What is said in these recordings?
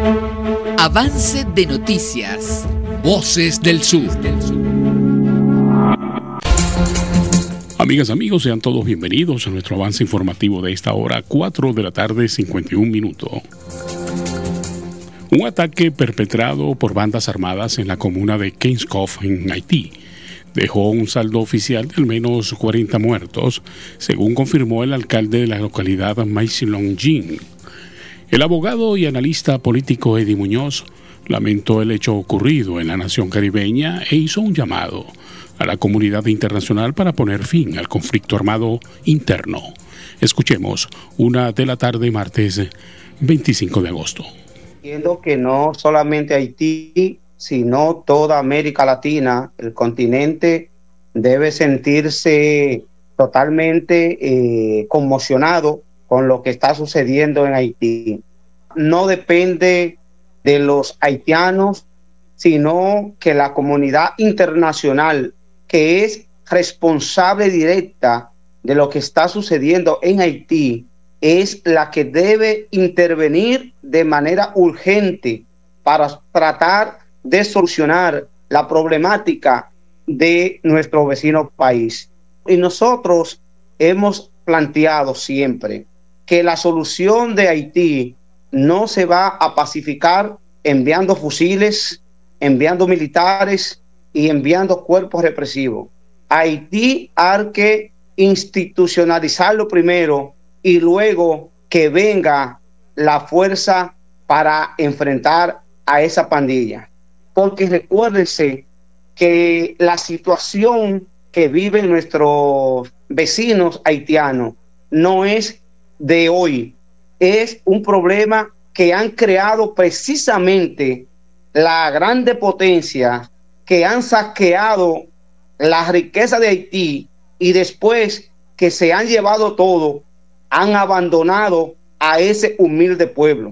Avance de noticias. Voces del Sur. Amigas, amigos, sean todos bienvenidos a nuestro avance informativo de esta hora, 4 de la tarde, 51 minutos. Un ataque perpetrado por bandas armadas en la comuna de King's-Cove, en Haití, dejó un saldo oficial de al menos 40 muertos, según confirmó el alcalde de la localidad, Maïsilon Jean. El abogado y analista político Eddie Muñoz lamentó el hecho ocurrido en la nación caribeña e hizo un llamado a la comunidad internacional para poner fin al conflicto armado interno. Escuchemos, 1 de la tarde, martes 25 de agosto. Entiendo que no solamente Haití, sino toda América Latina, el continente, debe sentirse totalmente conmocionado con lo que está sucediendo en Haití. No depende de los haitianos, sino que la comunidad internacional, que es responsable directa de lo que está sucediendo en Haití, es la que debe intervenir de manera urgente para tratar de solucionar la problemática de nuestro vecino país. Y nosotros hemos planteado siempre que la solución de Haití no se va a pacificar enviando fusiles, enviando militares y enviando cuerpos represivos. Haití hay que institucionalizarlo primero y luego que venga la fuerza para enfrentar a esa pandilla. Porque recuérdense que la situación que viven nuestros vecinos haitianos no es de hoy, es un problema que han creado precisamente la grande potencia, que han saqueado la riqueza de Haití y después que se han llevado todo, han abandonado a ese humilde pueblo.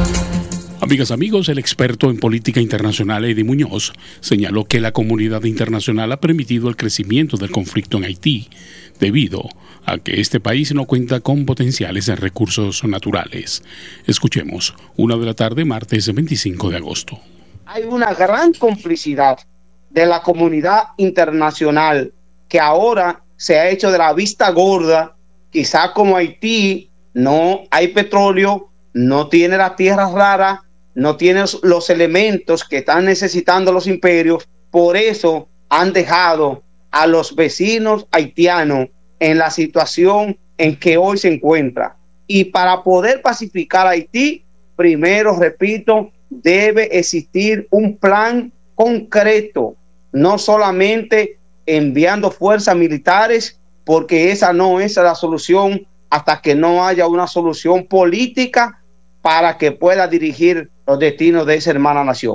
Amigas, amigos, el experto en política internacional Eddie Muñoz señaló que la comunidad internacional ha permitido el crecimiento del conflicto en Haití debido a que este país no cuenta con potenciales en recursos naturales. Escuchemos, 1 de la tarde, martes 25 de agosto. Hay una gran complicidad de la comunidad internacional que ahora se ha hecho de la vista gorda. Quizás como Haití no hay petróleo, no tiene las tierras raras, no tiene los elementos que están necesitando los imperios, por eso han dejado a los vecinos haitianos en la situación en que hoy se encuentra. Y para poder pacificar Haití, primero, repito, debe existir un plan concreto, no solamente enviando fuerzas militares, porque esa no es la solución hasta que no haya una solución política para que pueda dirigir los destinos de esa hermana nación.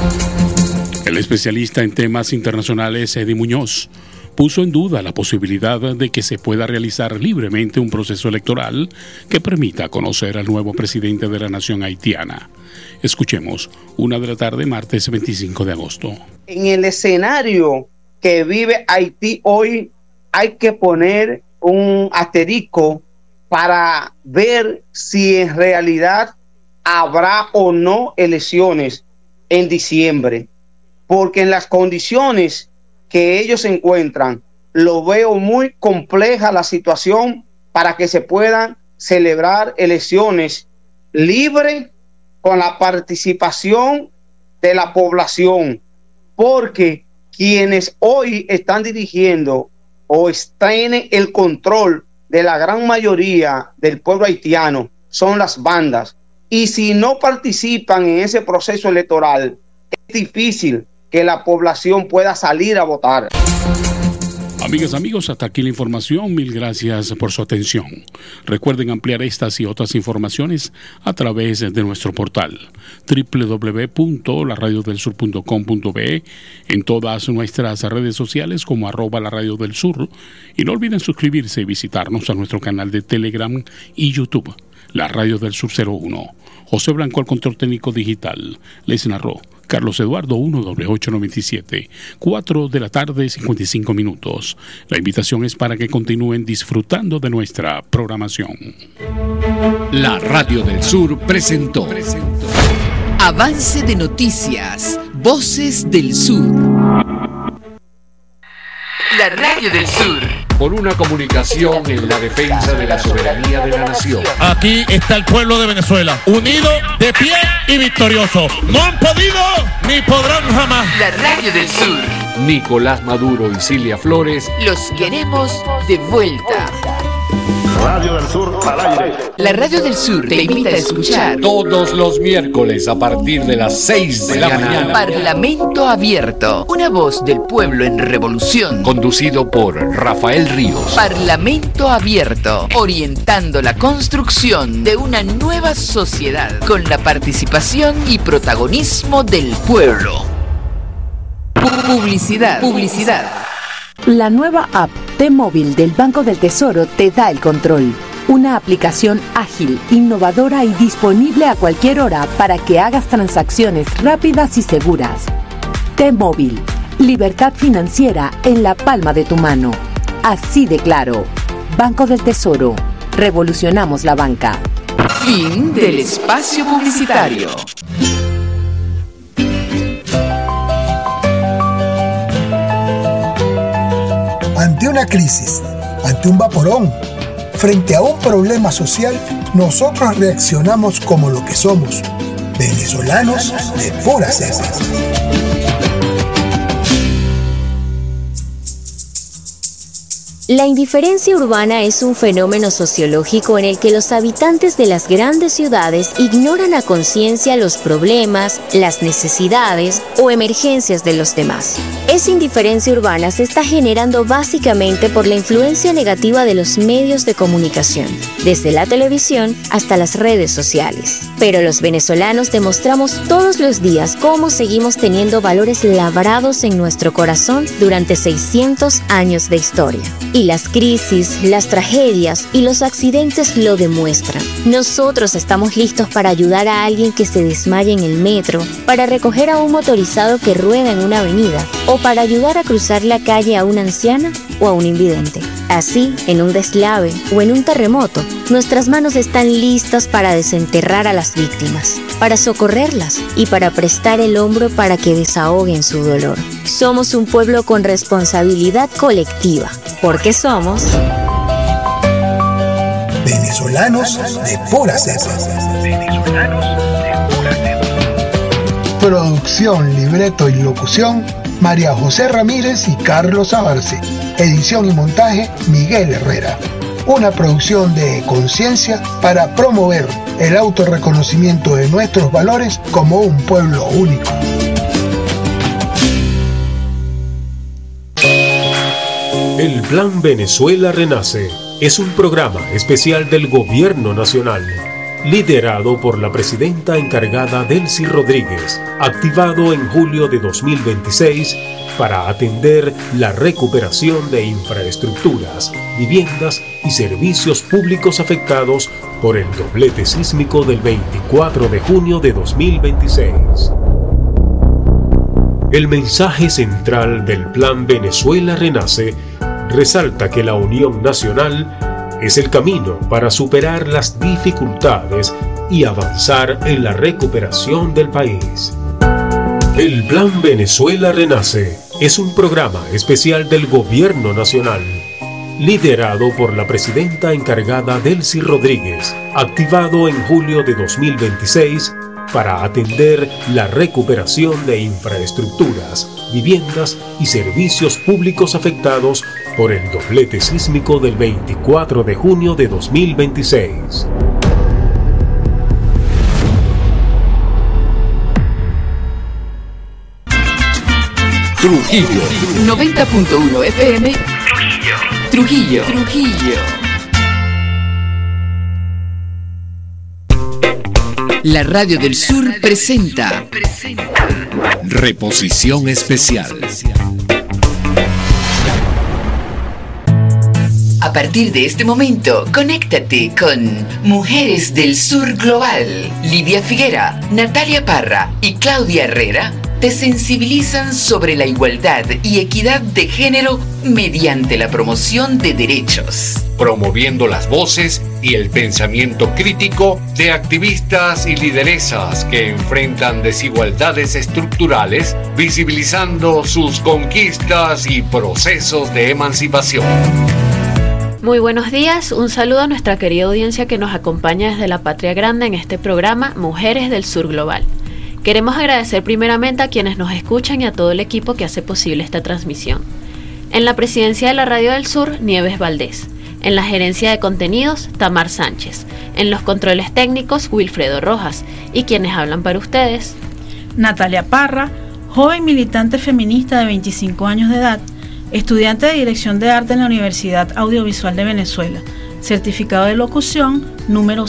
El especialista en temas internacionales Eddie Muñoz puso en duda la posibilidad de que se pueda realizar libremente un proceso electoral que permita conocer al nuevo presidente de la nación haitiana. Escuchemos, 1 de la tarde, martes 25 de agosto. En el escenario que vive Haití hoy, hay que poner un asterisco para ver si en realidad habrá o no elecciones en diciembre, porque en las condiciones que ellos se encuentran, lo veo muy compleja la situación para que se puedan celebrar elecciones libres con la participación de la población, porque quienes hoy están dirigiendo o tienen el control de la gran mayoría del pueblo haitiano son las bandas, y si no participan en ese proceso electoral, es difícil que la población pueda salir a votar. Amigas, amigos, hasta aquí la información. Mil gracias por su atención. Recuerden ampliar estas y otras informaciones a través de nuestro portal www.laradiodelsur.com.be, en todas nuestras redes sociales como @laradiodelsur, y no olviden suscribirse y visitarnos a nuestro canal de Telegram y YouTube, La Radio del Sur 01. José Blanco al control técnico digital. Les narró Carlos Eduardo 1W897, 4 de la tarde, 55 minutos. La invitación es para que continúen disfrutando de nuestra programación. La Radio del Sur presentó Avance de noticias. Voces del Sur. La Radio del Sur. Por una comunicación en la defensa de la soberanía de la nación. Aquí está el pueblo de Venezuela, unido, de pie y victorioso. No han podido ni podrán jamás. La Radio del Sur. Nicolás Maduro y Cilia Flores. Los queremos de vuelta. Radio del Sur al aire. La Radio del Sur te invita a escuchar Todos los miércoles a partir de las 6 de la mañana. Parlamento Abierto, una voz del pueblo en revolución. Conducido por Rafael Ríos. Parlamento Abierto, orientando la construcción de una nueva sociedad con la participación y protagonismo del pueblo. Publicidad. La nueva app T-Móvil del Banco del Tesoro te da el control. Una aplicación ágil, innovadora y disponible a cualquier hora para que hagas transacciones rápidas y seguras. T-Móvil, libertad financiera en la palma de tu mano. Así de claro. Banco del Tesoro. Revolucionamos la banca. Fin del espacio publicitario. Ante una crisis, ante un vaporón, frente a un problema social, nosotros reaccionamos como lo que somos, venezolanos de pura cepa. La indiferencia urbana es un fenómeno sociológico en el que los habitantes de las grandes ciudades ignoran a conciencia los problemas, las necesidades o emergencias de los demás. Esa indiferencia urbana se está generando básicamente por la influencia negativa de los medios de comunicación, desde la televisión hasta las redes sociales. Pero los venezolanos demostramos todos los días cómo seguimos teniendo valores labrados en nuestro corazón durante 600 años de historia. Y las crisis, las tragedias y los accidentes lo demuestran. Nosotros estamos listos para ayudar a alguien que se desmaya en el metro, para recoger a un motorizado que rueda en una avenida, o para ayudar a cruzar la calle a una anciana o a un invidente. Así, en un deslave o en un terremoto, nuestras manos están listas para desenterrar a las víctimas, para socorrerlas y para prestar el hombro para que desahoguen su dolor. Somos un pueblo con responsabilidad colectiva, porque somos venezolanos de pura cepa. Producción, libreto y locución, María José Ramírez y Carlos Abarce. Edición y montaje, Miguel Herrera. Una producción de Conciencia para promover el autorreconocimiento de nuestros valores como un pueblo único. El Plan Venezuela Renace es un programa especial del Gobierno Nacional, liderado por la presidenta encargada Delcy Rodríguez, activado en julio de 2026 para atender la recuperación de infraestructuras, viviendas y servicios públicos afectados por el doblete sísmico del 24 de junio de 2026. El mensaje central del Plan Venezuela Renace resalta que la unión nacional es el camino para superar las dificultades y avanzar en la recuperación del país. El Plan Venezuela Renace es un programa especial del Gobierno Nacional, liderado por la presidenta encargada Delcy Rodríguez, activado en julio de 2026 para atender la recuperación de infraestructuras, viviendas y servicios públicos afectados por el doblete sísmico del 24 de junio de 2026. Trujillo 90.1 FM. Trujillo. La Radio del Sur presenta Reposición Especial. A partir de este momento, conéctate con Mujeres del Sur Global. Lidia Figuera, Natalia Parra y Claudia Herrera te sensibilizan sobre la igualdad y equidad de género mediante la promoción de derechos, promoviendo las voces y el pensamiento crítico de activistas y lideresas que enfrentan desigualdades estructurales, visibilizando sus conquistas y procesos de emancipación. Muy buenos días, un saludo a nuestra querida audiencia que nos acompaña desde la Patria Grande en este programa Mujeres del Sur Global. Queremos agradecer primeramente a quienes nos escuchan y a todo el equipo que hace posible esta transmisión. En la presidencia de la Radio del Sur, Nieves Valdés. En la gerencia de contenidos, Tamar Sánchez. En los controles técnicos, Wilfredo Rojas. Y quienes hablan para ustedes, Natalia Parra, joven militante feminista de 25 años de edad, estudiante de Dirección de Arte en la Universidad Audiovisual de Venezuela, certificado de locución número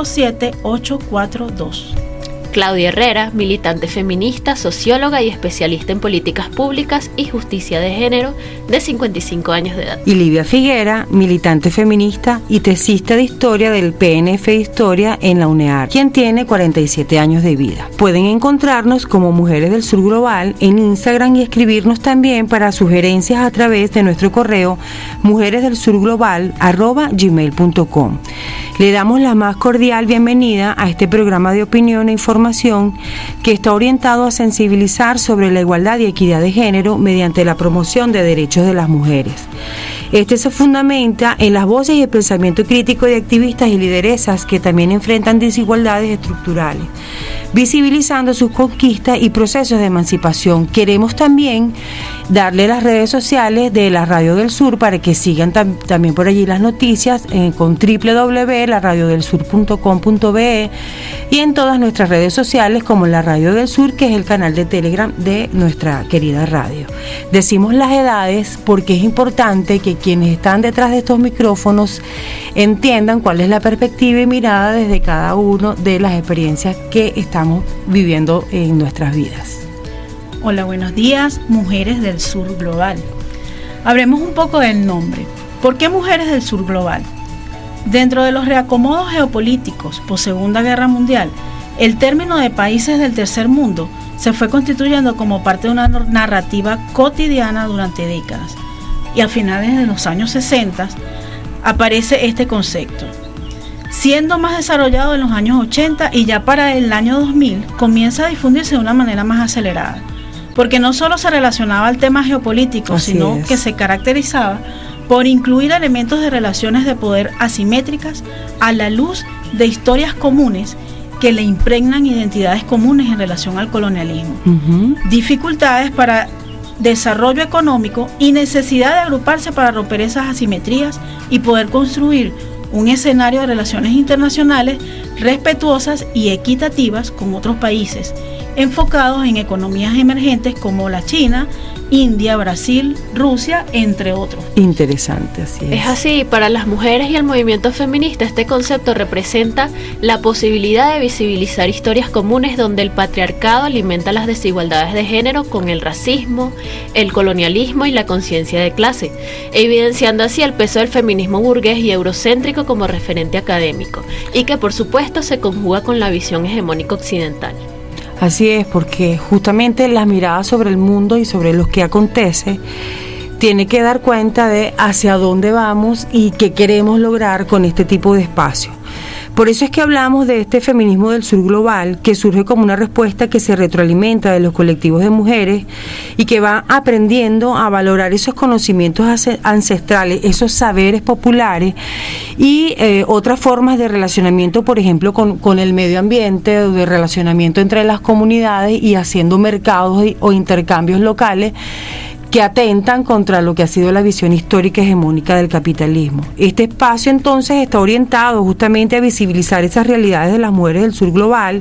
57842. Claudia Herrera, militante feminista, socióloga y especialista en políticas públicas y justicia de género, de 55 años de edad. Y Livia Figuera, militante feminista y tesista de historia del PNF de Historia en la UNEAR, quien tiene 47 años de vida. Pueden encontrarnos como Mujeres del Sur Global en Instagram y escribirnos también para sugerencias a través de nuestro correo mujeresdelsurglobal@gmail.com. Le damos la más cordial bienvenida a este programa de opinión e información que está orientado a sensibilizar sobre la igualdad y equidad de género mediante la promoción de derechos de las mujeres. Este se fundamenta en las voces y el pensamiento crítico de activistas y lideresas que también enfrentan desigualdades estructurales, visibilizando sus conquistas y procesos de emancipación. Queremos también darle las redes sociales de la Radio del Sur para que sigan también por allí las noticias con www.laradiodelsur.com.be y en todas nuestras redes sociales como la Radio del Sur, que es el canal de Telegram de nuestra querida radio. Decimos las edades porque es importante que quienes están detrás de estos micrófonos entiendan cuál es la perspectiva y mirada desde cada uno de las experiencias que estamos viviendo en nuestras vidas. Hola, buenos días, Mujeres del Sur Global. Hablemos un poco del nombre. ¿Por qué Mujeres del Sur Global? Dentro de los reacomodos geopolíticos post Segunda Guerra Mundial, el término de países del tercer mundo se fue constituyendo como parte de una narrativa cotidiana durante décadas. Y a finales de los años 60 aparece este concepto, siendo más desarrollado en los años 80 y ya para el año 2000 comienza a difundirse de una manera más acelerada, porque no solo se relacionaba al tema geopolítico, sino que se caracterizaba por incluir elementos de relaciones de poder asimétricas a la luz de historias comunes que le impregnan identidades comunes en relación al colonialismo, dificultades para desarrollo económico y necesidad de agruparse para romper esas asimetrías y poder construir un escenario de relaciones internacionales respetuosas y equitativas con otros países, enfocados en economías emergentes como la China, India, Brasil, Rusia, entre otros. Interesante, así es. Es así, para las mujeres y el movimiento feminista este concepto representa la posibilidad de visibilizar historias comunes donde el patriarcado alimenta las desigualdades de género con el racismo, el colonialismo y la conciencia de clase, evidenciando así el peso del feminismo burgués y eurocéntrico como referente académico, y que por supuesto se conjuga con la visión hegemónica occidental. Así es, porque justamente las miradas sobre el mundo y sobre lo que acontece tiene que dar cuenta de hacia dónde vamos y qué queremos lograr con este tipo de espacio. Por eso es que hablamos de este feminismo del sur global, que surge como una respuesta que se retroalimenta de los colectivos de mujeres y que va aprendiendo a valorar esos conocimientos ancestrales, esos saberes populares y otras formas de relacionamiento, por ejemplo, con el medio ambiente, o de relacionamiento entre las comunidades y haciendo mercados o intercambios locales que atentan contra lo que ha sido la visión histórica hegemónica del capitalismo. Este espacio entonces está orientado justamente a visibilizar esas realidades de las mujeres del sur global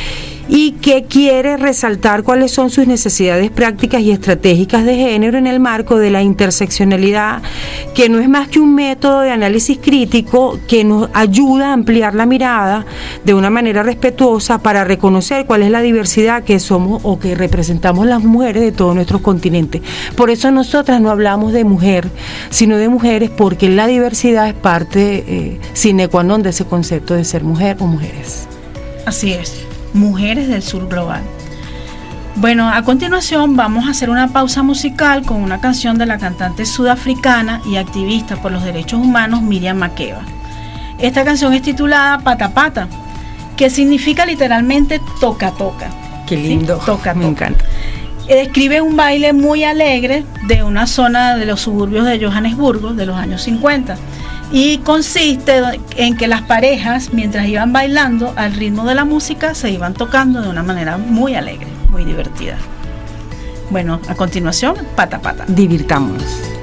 y que quiere resaltar cuáles son sus necesidades prácticas y estratégicas de género en el marco de la interseccionalidad, que no es más que un método de análisis crítico que nos ayuda a ampliar la mirada de una manera respetuosa para reconocer cuál es la diversidad que somos o que representamos las mujeres de todos nuestros continentes. Por eso nosotras no hablamos de mujer, sino de mujeres, porque la diversidad es parte sine qua non de ese concepto de ser mujer o mujeres. Así es. Mujeres del Sur Global. Bueno, a continuación vamos a hacer una pausa musical con una canción de la cantante sudafricana y activista por los derechos humanos Miriam Makeba. Esta canción es titulada Pata Pata, que significa literalmente toca toca. Qué lindo, ¿sí? Toca, me toca. encanta. Describe un baile muy alegre de una zona de los suburbios de Johannesburgo de los años 50 y consiste en que las parejas, mientras iban bailando al ritmo de la música, se iban tocando de una manera muy alegre, muy divertida. Bueno, a continuación, Pata Pata. Divirtámonos.